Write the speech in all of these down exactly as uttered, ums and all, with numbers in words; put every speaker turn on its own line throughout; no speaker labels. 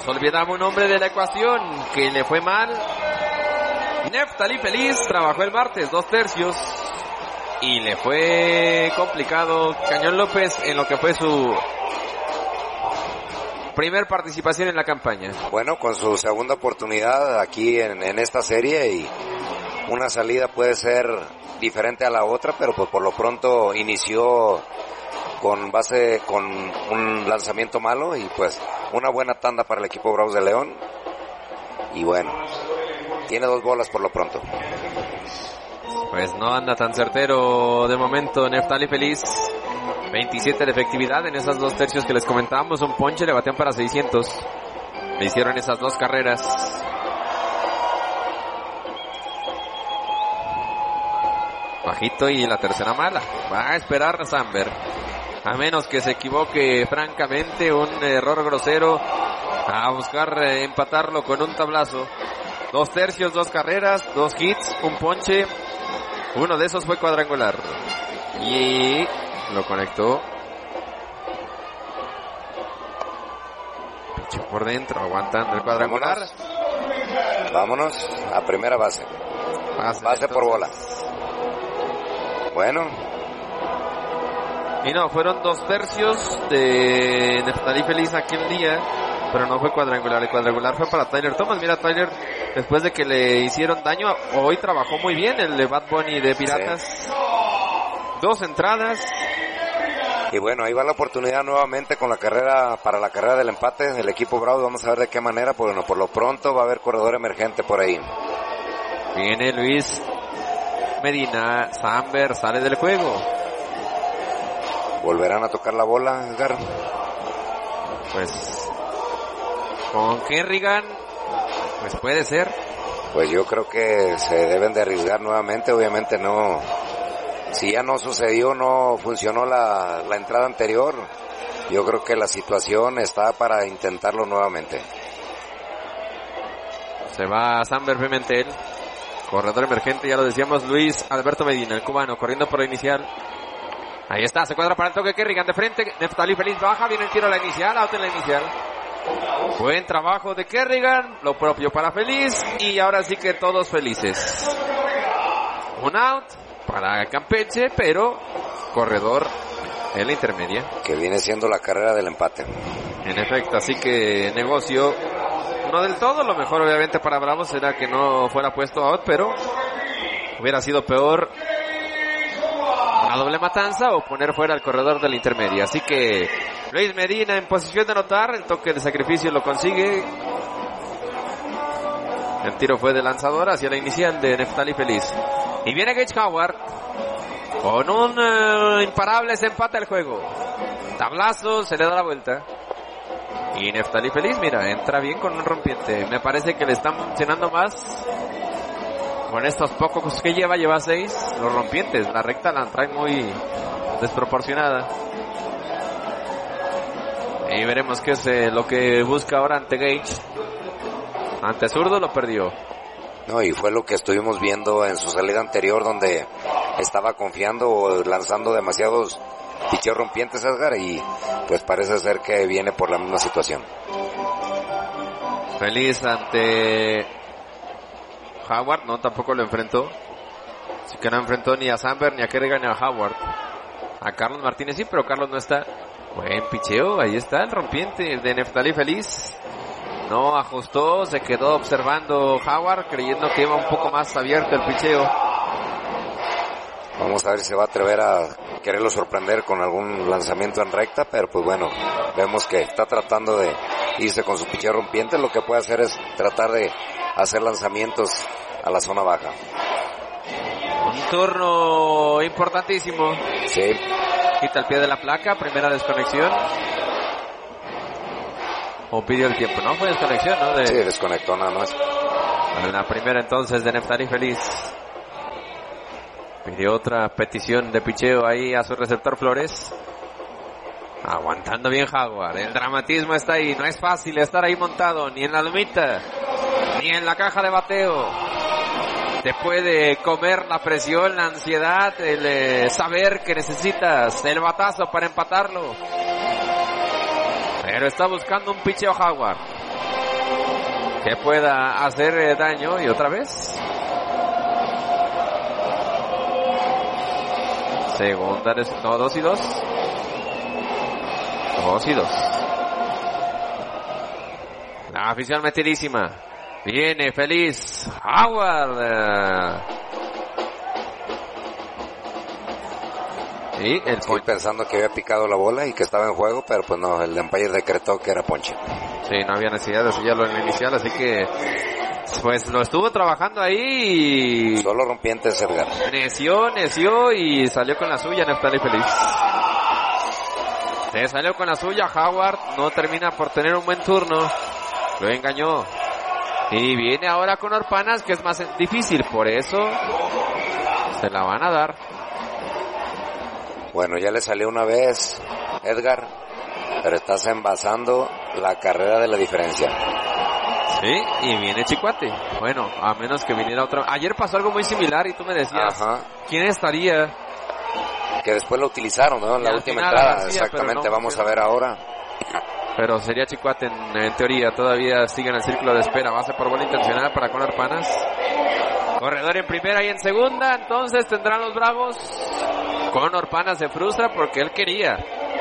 nos olvidamos un hombre de la ecuación que le fue mal. Neftali Feliz trabajó el martes dos tercios y le fue complicado Cañón López en lo que fue su primer participación en la campaña.
Bueno, con su segunda oportunidad aquí en, en esta serie, y una salida puede ser diferente a la otra, pero pues por lo pronto inició con base, con un lanzamiento malo, y pues una buena tanda para el equipo Bravos de León. Y bueno, tiene dos bolas por lo pronto.
Pues no anda tan certero de momento Neftali Feliz. veintisiete de efectividad en esos dos tercios que les comentábamos. Un ponche, le batean para seiscientos. Le hicieron esas dos carreras. Bajito y la tercera mala. Va a esperar a Samber. A menos que se equivoque francamente, un error grosero, a buscar eh, empatarlo con un tablazo. Dos tercios, dos carreras, dos hits, un ponche. Uno de esos fue cuadrangular. Y lo conectó. Pichó por dentro, aguantando el cuadrangular.
Vámonos, Vámonos a primera base. Base, base por bola. Bueno.
Y no, fueron dos tercios de Neftali Feliz aquel día, pero no fue cuadrangular. El cuadrangular fue para Tyler Thomas. Mira, Tyler, después de que le hicieron daño, hoy trabajó muy bien el de Bad Bunny de Piratas. Sí. Dos entradas.
Y bueno, ahí va la oportunidad nuevamente con la carrera, para la carrera del empate del equipo Bravo. Vamos a ver de qué manera, porque bueno, por lo pronto va a haber corredor emergente por ahí.
Viene Luis Medina, Samber sale del juego.
¿Volverán a tocar la bola, Edgar?
Pues con Kerrigan, pues puede ser.
Pues yo creo que se deben de arriesgar nuevamente. Obviamente no, si ya no sucedió, no funcionó la, la entrada anterior, yo creo que la situación está para intentarlo nuevamente.
Se va Samber Pimentel, corredor emergente, ya lo decíamos. Luis Alberto Medina, el cubano, corriendo por la inicial. Ahí está, se cuadra para el toque Kerrigan de frente. Neftali Feliz baja, viene el tiro a la inicial, out en la inicial. Buen trabajo de Kerrigan, lo propio para Feliz, y ahora sí que todos felices. Un out para Campeche, pero corredor en la intermedia.
Que viene siendo la carrera del empate.
En efecto, así que negocio no del todo. Lo mejor obviamente para Bravos será que no fuera puesto out, pero hubiera sido peor una doble matanza o poner fuera al corredor de la intermedia. Así que Luis Medina en posición de anotar, el toque de sacrificio lo consigue. El tiro fue de lanzador hacia la inicial de Neftali Feliz. Y viene Gage Howard con un uh, imparable, se empata el juego. Tablazo, se le da la vuelta. Y Neftali Feliz, mira, entra bien con un rompiente. Me parece que le están funcionando más con estos pocos que lleva, lleva seis, los rompientes. La recta la trae muy desproporcionada. Y veremos qué es eh, lo que busca ahora ante Gage. Ante zurdo lo perdió.
No, y fue lo que estuvimos viendo en su salida anterior, donde estaba confiando o lanzando demasiados picheos rompientes, Edgar, y pues parece ser que viene por la misma situación.
Feliz ante Howard, no, tampoco lo enfrentó. Así que no enfrentó ni a Samber, ni a Kerrigan, ni a Howard. A Carlos Martínez sí, pero Carlos no está. Buen picheo, ahí está el rompiente de Neftali Feliz. No ajustó, se quedó observando Howard, creyendo que iba un poco más abierto el picheo.
Vamos a ver si se va a atrever a quererlo sorprender con algún lanzamiento en recta, pero pues bueno, vemos que está tratando de irse con su picheo rompiente. Lo que puede hacer es tratar de hacer lanzamientos a la zona baja.
Un turno importantísimo.
Sí.
Quita el pie de la placa, primera desconexión. O pidió el tiempo, ¿no? Fue desconexión, ¿no? De...
Sí, desconectó nada más.
La primera entonces de Neftali Feliz. Pidió otra petición de picheo ahí a su receptor Flores. Aguantando bien Howard. El dramatismo está ahí. No es fácil estar ahí montado, ni en la lomita, ni en la caja de bateo. Te puede comer la presión, la ansiedad, el eh, saber que necesitas el batazo para empatarlo. Pero está buscando un picheo Howard. que pueda hacer eh, daño. Y otra vez segunda, no, dos y dos. Dos y dos. La afición metidísima. Viene feliz Howard. Y el
Estoy pensando que había picado la bola y que estaba en juego, pero pues no, el umpire decretó que era ponche.
Sí, no había necesidad de sellarlo en el inicial, así que pues lo estuvo trabajando ahí. Y
solo rompientes, Edgar.
Neció, neció y salió con la suya, Neftali Feliz. Se salió con la suya, Howard no termina por tener un buen turno. Lo engañó. Y viene ahora con Orpanas, que es más difícil, por eso se la van a dar.
Bueno, ya le salió una vez, Edgar, pero estás envasando la carrera de la diferencia.
Sí, y viene Chicuate. Bueno, a menos que viniera otra. Ayer pasó algo muy similar y tú me decías, ajá, ¿quién estaría?
Que después lo utilizaron, ¿no? En la última entrada, García, exactamente, no, vamos a ver ahora.
Pero sería Chicuate en, en teoría, todavía sigue en el círculo de espera. Base por bola intencional para Conor Panas. Corredor en primera y en segunda, entonces tendrán los Bravos. Conor Panas se frustra porque él quería.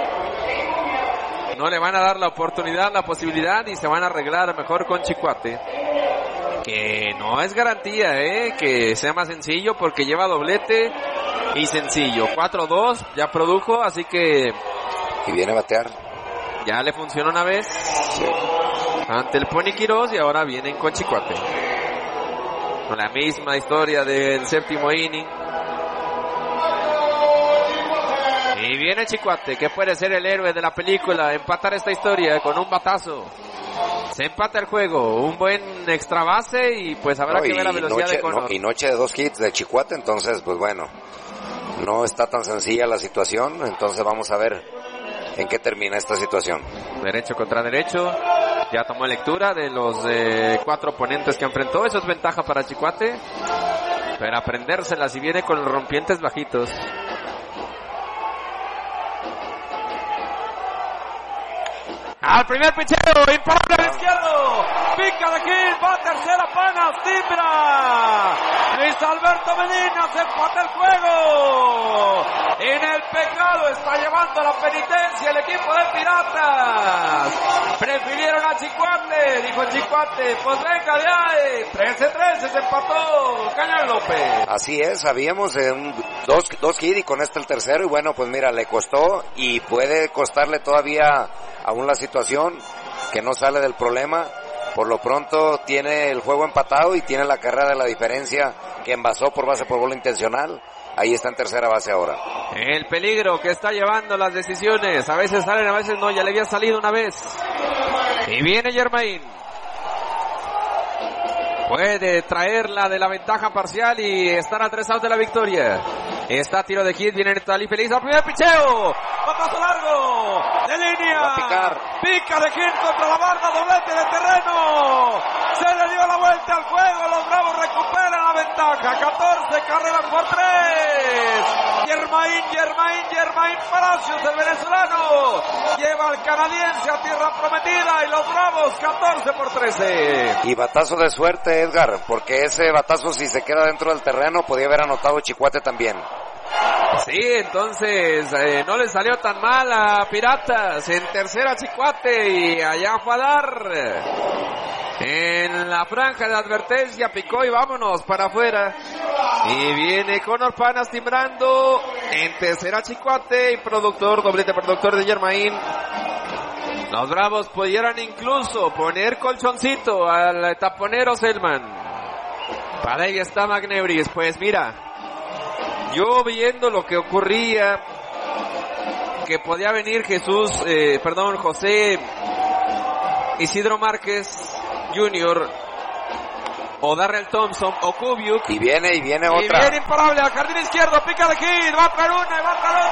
No le van a dar la oportunidad, la posibilidad y se van a arreglar mejor con Chicuate. Que no es garantía, ¿eh? Que sea más sencillo porque lleva doblete y sencillo. cuatro dos, ya produjo, así que...
Y viene a batear.
Ya le funcionó una vez. Sí. Ante el Pony Quirós y ahora vienen con Chicuate. Con la misma historia del séptimo inning. Y viene Chicuate, que puede ser el héroe de la película, empatar esta historia con un batazo. Se empata el juego, un buen extra base y pues habrá no, que ver la velocidad
noche,
de Conor.
No, y noche de dos hits de Chicuate, entonces pues bueno, no está tan sencilla la situación, entonces vamos a ver en qué termina esta situación.
Derecho contra derecho, ya tomó lectura de los eh, cuatro oponentes que enfrentó, eso es ventaja para Chicuate, pero aprendérsela si viene con los rompientes bajitos. Al primer picheo, imparable al izquierdo, pica de Gil, va a tercera, Panas, timbra, Luis Alberto Medina, se empata el juego, en el pecado está llevando la penitencia el equipo de Piratas, prefirieron a Chicuate, dijo Chicuate, pues venga de ahí, trece trece se empató, Cañón López.
Así es, sabíamos eh, un, dos, dos hits y con este el tercero, y bueno, pues mira, le costó y puede costarle todavía aún la situación, que no sale del problema. Por lo pronto tiene el juego empatado y tiene la carrera de la diferencia que envasó por base por bola intencional. Ahí está en tercera base ahora.
El peligro que está llevando las decisiones, a veces salen, a veces no, ya le había salido una vez. Y viene Germain. Puede traerla de la ventaja parcial y estar a tres outs de la victoria. Está tiro de hit, viene Neftali Feliz al primer picheo. Batazo largo, de línea.
Va a picar.
Pica de hit contra la barda, doblete de terreno. Se le dio la vuelta al juego, los Bravos recuperan la ventaja. catorce carreras por tres. Germain, Germain, Germain Palacios, el venezolano. Lleva al canadiense a tierra prometida y los Bravos catorce por trece.
Y batazo de suerte, Edgar, porque ese batazo, si se queda dentro del terreno, podía haber anotado Chicuate también.
Sí, entonces eh, no le salió tan mal a Piratas. En tercera Chicuate y allá fue a dar en la franja de advertencia, picó y vámonos para afuera. Y viene Conor Panas timbrando en tercera Chicuate y productor, doblete productor de Germain. Los Bravos pudieran incluso poner colchoncito al taponero Selman. Para ahí está Magneuris. Pues mira, yo viendo lo que ocurría, que podía venir Jesús, eh, perdón, José Isidro Márquez junior o Darrell Thompson o Kubiuk.
Y viene, y viene otra.
Y viene imparable al jardín izquierdo, pica de hit, va a traer una y va a traer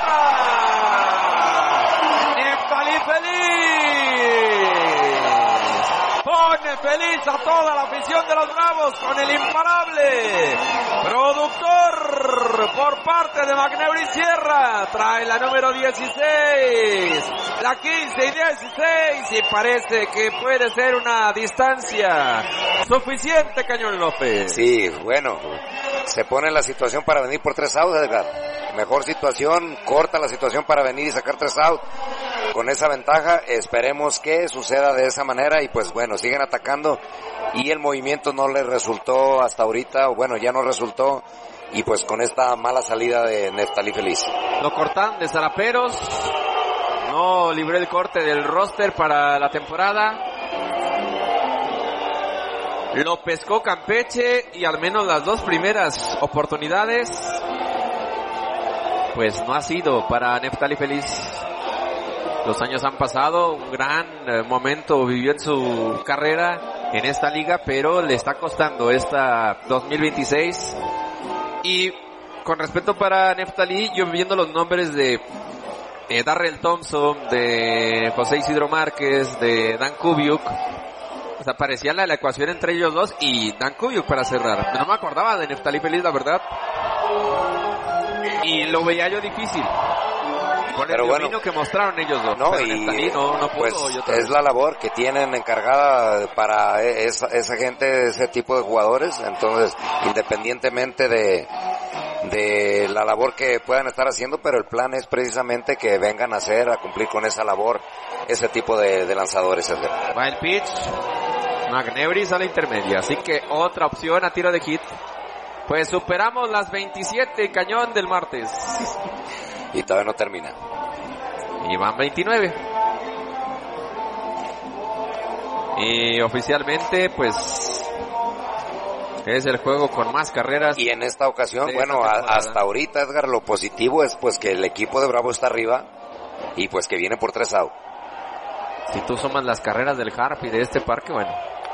otra. Neftali Feliz pone feliz a toda la afición de los Bravos con el imparable productor por parte de McNevery Sierra. Trae la número dieciséis, la quince y dieciséis, y parece que puede ser una distancia suficiente, Cañón López.
Sí, bueno, se pone en la situación para venir por tres outs, Edgar. Mejor situación, corta la situación para venir y sacar tres outs. Con esa ventaja, esperemos que suceda de esa manera y pues bueno, siguen atacando y el movimiento no les resultó hasta ahorita, o bueno, ya no resultó, y pues con esta mala salida de Neftalí Feliz.
Lo cortan de Zaraperos, no libró el corte del roster para la temporada. Lo pescó Campeche y al menos las dos primeras oportunidades pues no ha sido para Neftalí Feliz. Los años han pasado, un gran eh, momento vivió en su carrera en esta liga, pero le está costando esta dos mil veintiséis. Y con respeto para Neftalí, yo viendo los nombres de eh, Darrell Thompson, de José Isidro Márquez, de Dan Kubiuk, o sea, parecía la, la ecuación entre ellos dos y Dan Kubiuk para cerrar. No me acordaba de Neftalí Feliz, la verdad. Y lo veía yo difícil. Con el bueno, que mostraron ellos dos.
No, y no, no pudo, pues es la labor que tienen encargada para esa, esa gente, ese tipo de jugadores. Entonces, independientemente de, de la labor que puedan estar haciendo, pero el plan es precisamente que vengan a hacer, a cumplir con esa labor, ese tipo de, de lanzadores.
Va el pitch. McNevery a la intermedia. Así que otra opción a tiro de hit. Pues superamos las veintisiete, Cañón, del martes.
Y todavía no termina.
Y van veintinueve. Y oficialmente, pues, es el juego con más carreras.
Y en esta ocasión, bueno, a, hasta ahorita, Edgar, lo positivo es pues que el equipo de Bravo está arriba y pues que viene por tres outs.
Si tú sumas las carreras del Harp y de este parque, bueno.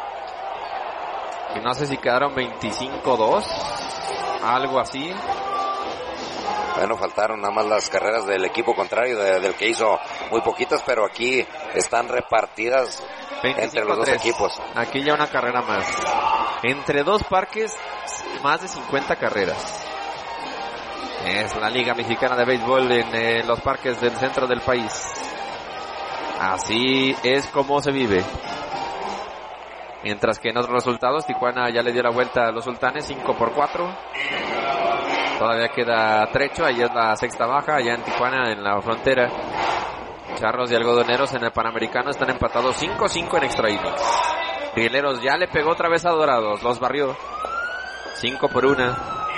Y no sé si quedaron veinticinco dos, algo así.
Bueno, faltaron nada más las carreras del equipo contrario, de, del que hizo muy poquitas, pero aquí están repartidas entre los dos equipos.
Aquí ya una carrera más. Entre dos parques, más de cincuenta carreras. Es la Liga Mexicana de Béisbol en eh, los parques del centro del país. Así es como se vive. Mientras que en otros resultados, Tijuana ya le dio la vuelta a los Sultanes, cinco por cuatro. Todavía queda trecho, ahí es la sexta baja, allá en Tijuana, en la frontera. Charros y Algodoneros en el Panamericano están empatados cinco cinco en extra innings. Rieleros ya le pegó otra vez a Dorados, los barrió cinco por una.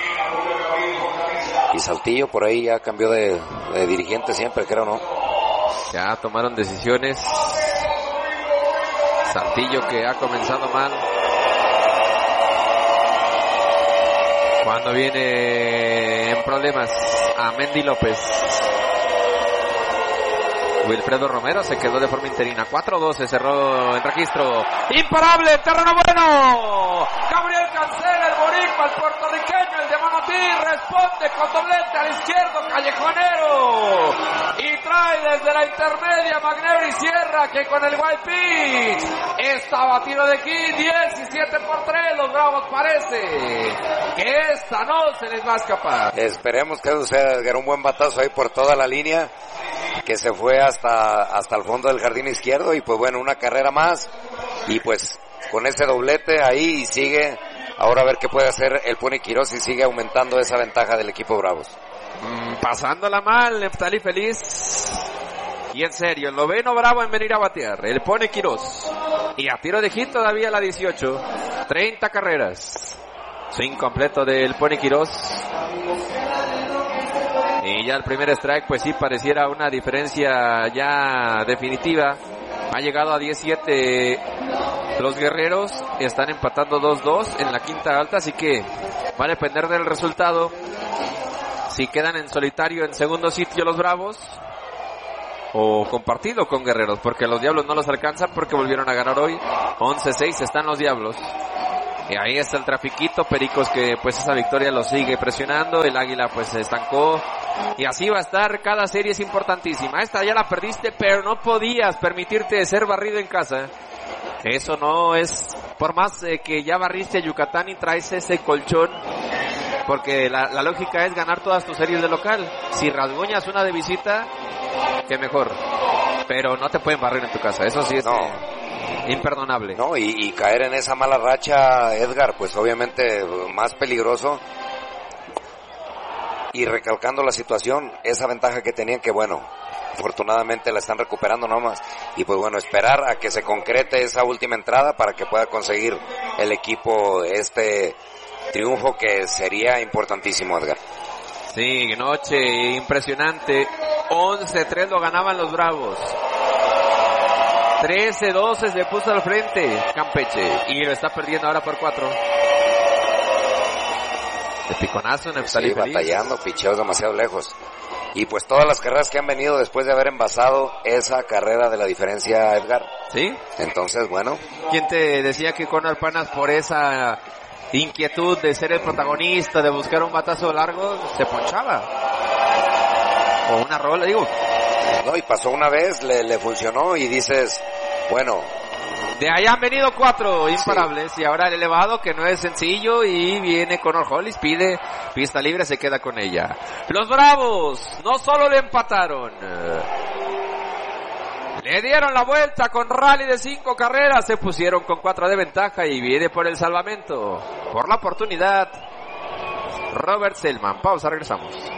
Y Saltillo por ahí ya cambió de, de dirigente siempre, creo, ¿no?
Ya tomaron decisiones. Saltillo que ha comenzado mal. Cuando viene en problemas a Mendy López. Wilfredo Romero se quedó de forma interina. cuatro dos se cerró el registro. ¡Imparable! ¡Terreno bueno! Gabriel Cancela, el boricua, el puertorriqueño, el de Manatí, responde con doblete al izquierdo, callejonero. Y trae desde la intermedia McNevery Sierra, que con el wild pitch estaba a tiro de hit. Diecisiete por tres, los Bravos parece que esta no se les va a escapar.
Esperemos que eso sea un buen batazo ahí por toda la línea, que se fue hasta hasta el fondo del jardín izquierdo, y pues bueno, una carrera más, y pues con este doblete ahí y sigue, ahora a ver qué puede hacer el Pony Quirós y sigue aumentando esa ventaja del equipo Bravos.
Mm, pasándola mal, Neftalí Feliz, y en serio, el noveno Bravo en venir a batear, el Pony Quirós, y a tiro de hit todavía la dieciocho, treinta carreras, swing completo del Pony Quirós. Y ya el primer strike, pues sí, pareciera una diferencia ya definitiva. Ha llegado a diecisiete los Guerreros, están empatando dos dos en la quinta alta, así que va a depender del resultado. Si quedan en solitario en segundo sitio los Bravos, o compartido con Guerreros, porque los Diablos no los alcanzan porque volvieron a ganar hoy. once seis están los Diablos. Y ahí está el trafiquito, Pericos que pues esa victoria lo sigue presionando, el Águila pues se estancó, y así va a estar, cada serie es importantísima. Esta ya la perdiste, pero no podías permitirte ser barrido en casa. Eso no es, por más eh, que ya barriste a Yucatán y traes ese colchón, porque la, la lógica es ganar todas tus series de local. Si rasguñas una de visita, que mejor. Pero no te pueden barrer en tu casa, eso sí es
No.
eh, imperdonable.
No, y, y caer en esa mala racha, Edgar, pues obviamente más peligroso. Y recalcando la situación, esa ventaja que tenían, que bueno, afortunadamente la están recuperando nomás. Y pues bueno, esperar a que se concrete esa última entrada para que pueda conseguir el equipo este triunfo que sería importantísimo, Edgar.
Sí, noche impresionante. once tres lo ganaban los Bravos. trece doce se puso al frente Campeche. Y lo está perdiendo ahora por cuatro. De piconazo en el
Sí, batallando, picheos demasiado lejos. Y pues todas las carreras que han venido después de haber envasado esa carrera de la diferencia, Edgar.
¿Sí?
Entonces, bueno.
¿Quién te decía que Conor Panas, por esa inquietud de ser el protagonista, de buscar un batazo largo, se ponchaba? O una rola, digo.
No, y pasó una vez, le, le funcionó y dices, bueno.
De allá han venido cuatro imparables, sí. Y ahora el elevado, que no es sencillo, y viene Conor Hollis, pide pista libre, se queda con ella. Los Bravos no solo le empataron, le dieron la vuelta con rally de cinco carreras, se pusieron con cuatro de ventaja y viene por el salvamento, por la oportunidad, Robert Selman. Pausa, regresamos.